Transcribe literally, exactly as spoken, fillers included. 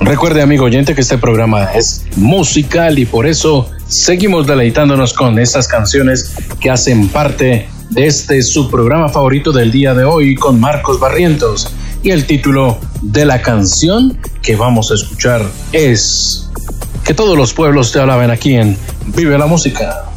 Recuerde, amigo oyente, que este programa es musical y por eso seguimos deleitándonos con estas canciones que hacen parte de este su programa favorito del día de hoy con Marcos Barrientos. Y el título de la canción que vamos a escuchar es Que todos los pueblos te alaben aquí en Vive la Música.